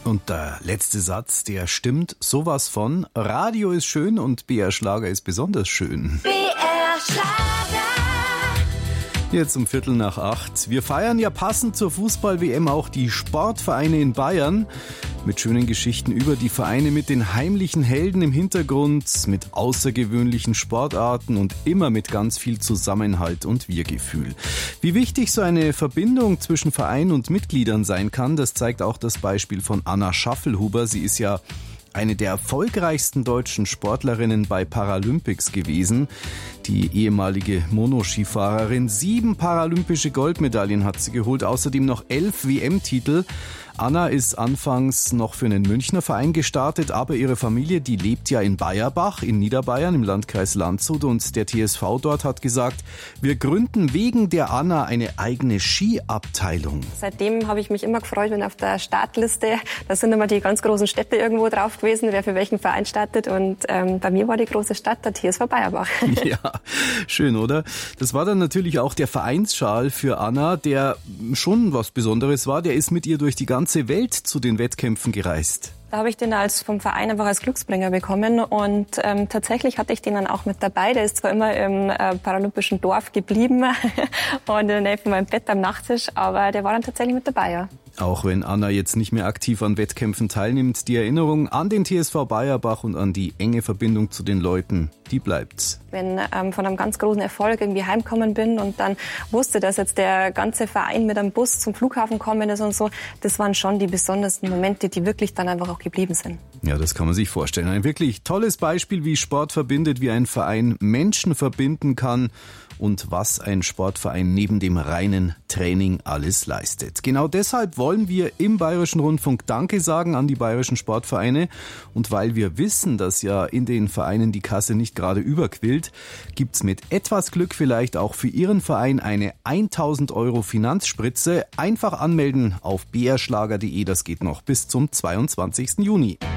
Und der letzte Satz, der stimmt sowas von. Radio ist schön und BR Schlager ist besonders schön. BR Schlager. Jetzt um 7:45. Wir feiern ja passend zur Fußball-WM auch die Sportvereine in Bayern. Mit schönen Geschichten über die Vereine, mit den heimlichen Helden im Hintergrund, mit außergewöhnlichen Sportarten und immer mit ganz viel Zusammenhalt und Wir-Gefühl. Wie wichtig so eine Verbindung zwischen Verein und Mitgliedern sein kann, das zeigt auch das Beispiel von Anna Schaffelhuber. Sie ist ja eine der erfolgreichsten deutschen Sportlerinnen bei Paralympics gewesen. Die ehemalige Monoskifahrerin. 7 paralympische Goldmedaillen hat sie geholt, außerdem noch 11 WM-Titel. Anna ist anfangs noch für einen Münchner Verein gestartet, aber ihre Familie, die lebt ja in Bayerbach in Niederbayern im Landkreis Landshut und der TSV dort hat gesagt, wir gründen wegen der Anna eine eigene Skiabteilung. Seitdem habe ich mich immer gefreut, wenn auf der Startliste, da sind immer die ganz großen Städte irgendwo drauf gewesen, wer für welchen Verein startet und bei mir war die große Stadt der TSV Bayerbach. Ja, schön, oder? Das war dann natürlich auch der Vereinsschal für Anna, der schon was Besonderes war, der ist mit ihr durch die ganze Welt zu den Wettkämpfen gereist. Da habe ich den vom Verein einfach als Glücksbringer bekommen und tatsächlich hatte ich den dann auch mit dabei. Der ist zwar immer im paralympischen Dorf geblieben und in der Nähe von meinem Bett am Nachttisch, aber der war dann tatsächlich mit dabei, ja. Auch wenn Anna jetzt nicht mehr aktiv an Wettkämpfen teilnimmt, die Erinnerung an den TSV Bayerbach und an die enge Verbindung zu den Leuten, die bleibt. Wenn von einem ganz großen Erfolg irgendwie heimgekommen bin und dann wusste, dass jetzt der ganze Verein mit einem Bus zum Flughafen kommen ist und so, das waren schon die besondersten Momente, die wirklich dann einfach auch geblieben sind. Ja, das kann man sich vorstellen. Ein wirklich tolles Beispiel, wie Sport verbindet, wie ein Verein Menschen verbinden kann und was ein Sportverein neben dem reinen Training alles leistet. Genau deshalb wollen wir im Bayerischen Rundfunk Danke sagen an die bayerischen Sportvereine und weil wir wissen, dass ja in den Vereinen die Kasse nicht gerade überquillt, gibt's mit etwas Glück vielleicht auch für Ihren Verein eine 1.000 € Finanzspritze. Einfach anmelden auf brschlager.de, das geht noch bis zum 22. Juni.